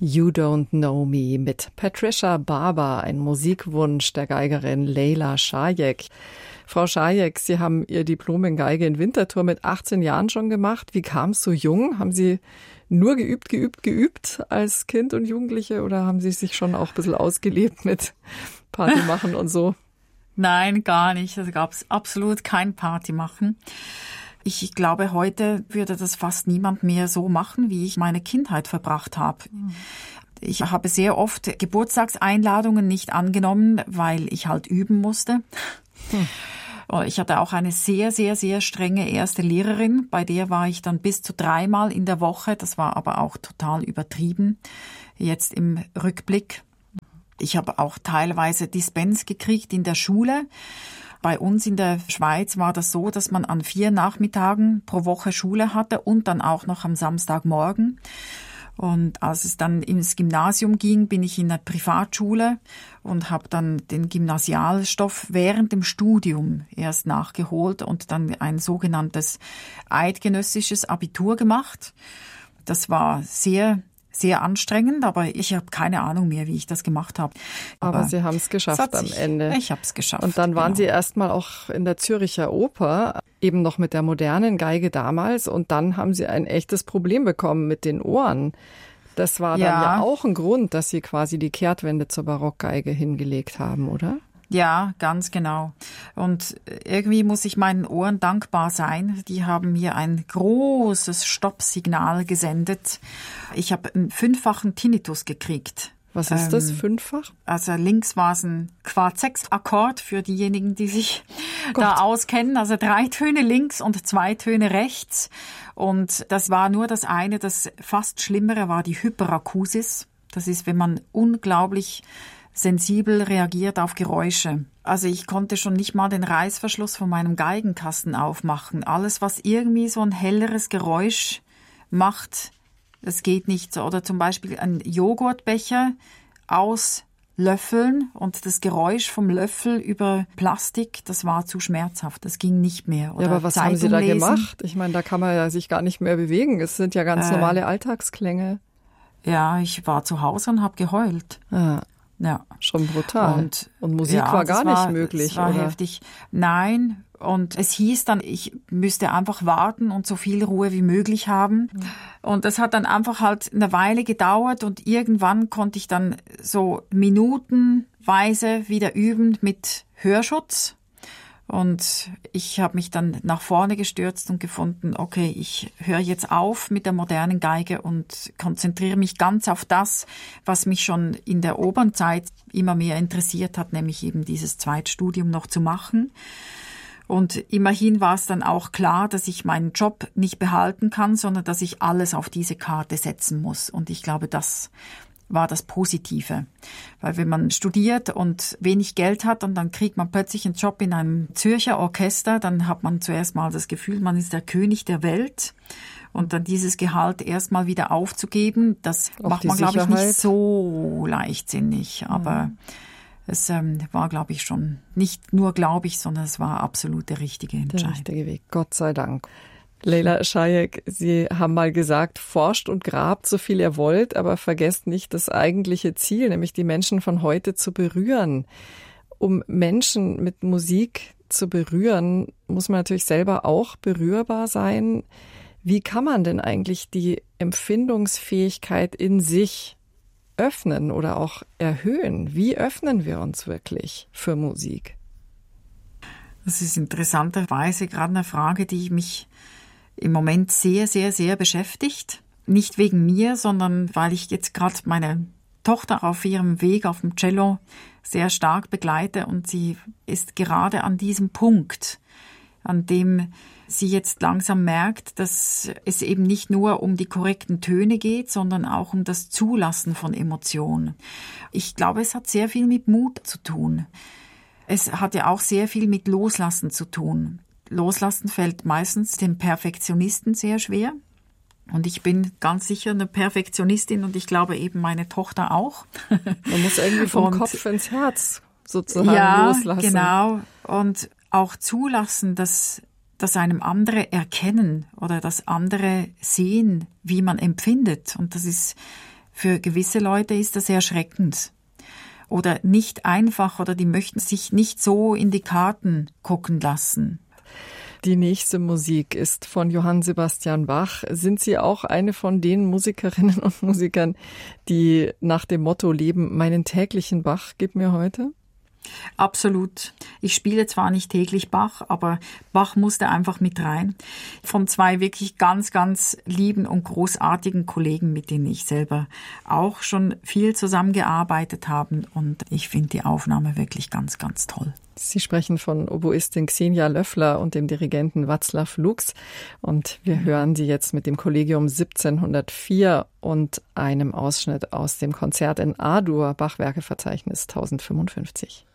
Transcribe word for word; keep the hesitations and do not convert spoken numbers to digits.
You Don't Know Me mit Patricia Barber, ein Musikwunsch der Geigerin Leyla Shayek. Frau Shayek, Sie haben Ihr Diplom in Geige in Winterthur mit achtzehn Jahren schon gemacht. Wie kam es so jung? Haben Sie nur geübt, geübt, geübt als Kind und Jugendliche oder haben Sie sich schon auch ein bisschen ausgelebt mit Party machen und so? Nein, gar nicht. Da gab es absolut kein Party machen. Ich glaube, heute würde das fast niemand mehr so machen, wie ich meine Kindheit verbracht habe. Ich habe sehr oft Geburtstagseinladungen nicht angenommen, weil ich halt üben musste. Hm. Ich hatte auch eine sehr, sehr, sehr strenge erste Lehrerin. Bei der war ich dann bis zu dreimal in der Woche. Das war aber auch total übertrieben. Jetzt im Rückblick. Ich habe auch teilweise Dispens gekriegt in der Schule. Bei uns in der Schweiz war das so, dass man an vier Nachmittagen pro Woche Schule hatte und dann auch noch am Samstagmorgen. Und als es dann ins Gymnasium ging, bin ich in einer Privatschule und habe dann den Gymnasialstoff während dem Studium erst nachgeholt und dann ein sogenanntes eidgenössisches Abitur gemacht. Das war sehr sehr anstrengend, aber ich habe keine Ahnung mehr, wie ich das gemacht habe. Aber, aber Sie haben es geschafft am sich, Ende. Ich habe es geschafft. Und dann waren genau. Sie erstmal auch in der Zürcher Oper, eben noch mit der modernen Geige damals. Und dann haben Sie ein echtes Problem bekommen mit den Ohren. Das war dann ja, ja auch ein Grund, dass Sie quasi die Kehrtwende zur Barockgeige hingelegt haben, oder? Ja, ganz genau. Und irgendwie muss ich meinen Ohren dankbar sein. Die haben mir ein großes Stoppsignal gesendet. Ich habe einen fünffachen Tinnitus gekriegt. Was ist ähm, das, fünffach? Also links war es ein Quart-Sechs-Akkord für diejenigen, die sich Gott. da auskennen. Also drei Töne links und zwei Töne rechts. Und das war nur das eine. Das fast Schlimmere war die Hyperakusis. Das ist, wenn man unglaublich sensibel reagiert auf Geräusche. Also ich konnte schon nicht mal den Reißverschluss von meinem Geigenkasten aufmachen. Alles, was irgendwie so ein helleres Geräusch macht, das geht nicht so. Oder zum Beispiel ein Joghurtbecher auslöffeln und das Geräusch vom Löffel über Plastik, das war zu schmerzhaft. Das ging nicht mehr. Oder ja, aber was Zeitung haben Sie da lesen. gemacht? Ich meine, da kann man ja sich gar nicht mehr bewegen. Es sind ja ganz äh, normale Alltagsklänge. Ja, ich war zu Hause und habe geheult. Ah. Ja, schon brutal. Und, und Musik ja, war gar war, nicht möglich, das war oder? Heftig. Nein, und es hieß dann, ich müsste einfach warten und so viel Ruhe wie möglich haben. Mhm. Und das hat dann einfach halt eine Weile gedauert und irgendwann konnte ich dann so minutenweise wieder üben mit Hörschutz. Und ich habe mich dann nach vorne gestürzt und gefunden, okay, ich höre jetzt auf mit der modernen Geige und konzentriere mich ganz auf das, was mich schon in der Opernzeit immer mehr interessiert hat, nämlich eben dieses Zweitstudium noch zu machen. Und immerhin war es dann auch klar, dass ich meinen Job nicht behalten kann, sondern dass ich alles auf diese Karte setzen muss. Und ich glaube, das war das Positive. Weil wenn man studiert und wenig Geld hat und dann kriegt man plötzlich einen Job in einem Zürcher Orchester, dann hat man zuerst mal das Gefühl, man ist der König der Welt. Und dann dieses Gehalt erstmal wieder aufzugeben, das Auch macht man, glaube ich, nicht so leichtsinnig. Aber mhm. es ähm, war, glaube ich, schon nicht nur, glaube ich, sondern es war absolut der richtige Entscheid. Der richtige Weg, Gott sei Dank. Leyla Shayek, Sie haben mal gesagt, forscht und grabt so viel ihr wollt, aber vergesst nicht das eigentliche Ziel, nämlich die Menschen von heute zu berühren. Um Menschen mit Musik zu berühren, muss man natürlich selber auch berührbar sein. Wie kann man denn eigentlich die Empfindungsfähigkeit in sich öffnen oder auch erhöhen? Wie öffnen wir uns wirklich für Musik? Das ist interessanterweise gerade eine Frage, die mich im Moment sehr, sehr, sehr beschäftigt. Nicht wegen mir, sondern weil ich jetzt gerade meine Tochter auf ihrem Weg auf dem Cello sehr stark begleite und sie ist gerade an diesem Punkt, an dem sie jetzt langsam merkt, dass es eben nicht nur um die korrekten Töne geht, sondern auch um das Zulassen von Emotionen. Ich glaube, es hat sehr viel mit Mut zu tun. Es hat ja auch sehr viel mit Loslassen zu tun. Loslassen fällt meistens dem Perfektionisten sehr schwer. Und ich bin ganz sicher eine Perfektionistin und ich glaube eben meine Tochter auch. Man muss irgendwie vom und, Kopf ins Herz sozusagen ja, loslassen. Ja, genau. Und auch zulassen, dass, dass einem andere erkennen oder dass andere sehen, wie man empfindet. Und das ist für gewisse Leute ist das erschreckend oder nicht einfach oder die möchten sich nicht so in die Karten gucken lassen. Die nächste Musik ist von Johann Sebastian Bach. Sind Sie auch eine von den Musikerinnen und Musikern, die nach dem Motto leben, meinen täglichen Bach gib mir heute? Absolut. Ich spiele zwar nicht täglich Bach, aber Bach musste einfach mit rein. Von zwei wirklich ganz, ganz lieben und großartigen Kollegen, mit denen ich selber auch schon viel zusammengearbeitet habe. Und ich finde die Aufnahme wirklich ganz, ganz toll. Sie sprechen von Oboistin Xenia Löffler und dem Dirigenten Václav Lux. Und wir hören Sie jetzt mit dem Kollegium siebzehnhundertvier und einem Ausschnitt aus dem Konzert in A-Dur, Bachwerkeverzeichnis tausendfünfundfünfzig.